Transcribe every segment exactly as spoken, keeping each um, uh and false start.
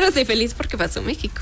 estoy feliz porque pasó México.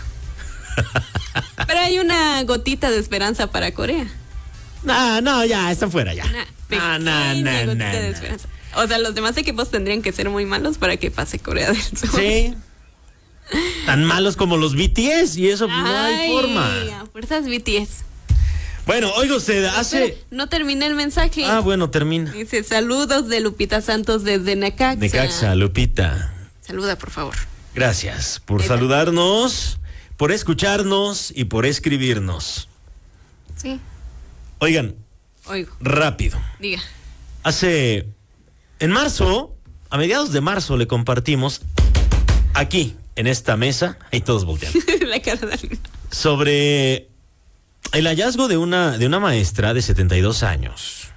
Pero hay una gotita de esperanza para Corea. No, no, ya, están fuera ya. Una No, no, no, pequeña gotita no, de no. esperanza. O sea, los demás equipos tendrían que ser muy malos para que pase Corea del Sur. Sí. Tan malos como los B T S y eso pues, no hay Ay, forma. a fuerzas B T S. Bueno, oiga usted, hace... Espera, no terminé el mensaje. Ah, bueno, termina. Dice, saludos de Lupita Santos desde Necaxa. Necaxa, Lupita. Saluda, por favor. Gracias por Neta. saludarnos, por escucharnos y por escribirnos. Sí, Oigan, oigo. rápido. Diga. Hace... En marzo, a mediados de marzo, le compartimos aquí, en esta mesa, ahí todos volteando, La cara de alguien. sobre el hallazgo de una, de una maestra de setenta y dos años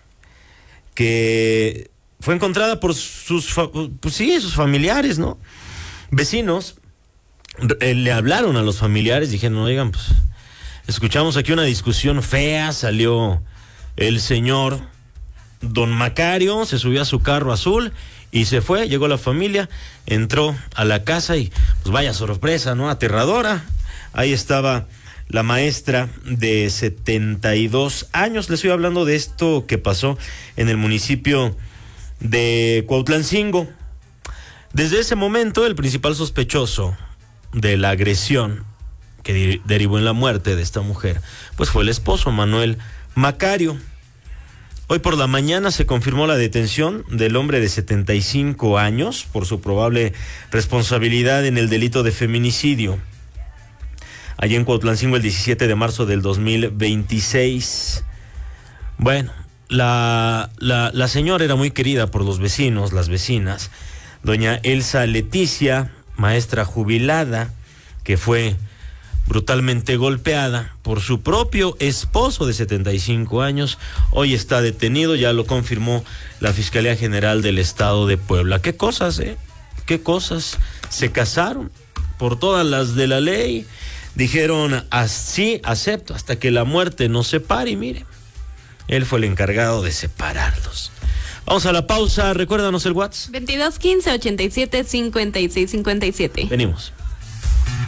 que fue encontrada por sus, fa- pues sí, sus familiares, ¿no? Vecinos eh, le hablaron a los familiares, dijeron, oigan, pues escuchamos aquí una discusión fea, salió el señor Don Macario, se subió a su carro azul y se fue, llegó la familia, entró a la casa y pues vaya sorpresa, ¿no? Aterradora. Ahí estaba la maestra de setenta y dos años. Les estoy hablando de esto que pasó en el municipio de Cuautlancingo. Desde ese momento, el principal sospechoso de la agresión que de- derivó en la muerte de esta mujer, pues fue el esposo, Manuel Macario. Hoy por la mañana se confirmó la detención del hombre de setenta y cinco años por su probable responsabilidad en el delito de feminicidio. Allí en Cuautlancingo el diecisiete de marzo del dos mil veintiséis. Bueno, la, la, la señora era muy querida por los vecinos, las vecinas. Doña Elsa Leticia, maestra jubilada, que fue brutalmente golpeada por su propio esposo de setenta y cinco años, hoy está detenido, ya lo confirmó la Fiscalía General del Estado de Puebla. ¿Qué cosas, eh? ¿Qué cosas? Se casaron por todas las de la ley, dijeron así, acepto, hasta que la muerte nos separe y mire, él fue el encargado de separarlos. Vamos a la pausa, recuérdanos el WhatsApp. veintidós quince ochenta y siete cincuenta y seis cincuenta y siete. Venimos.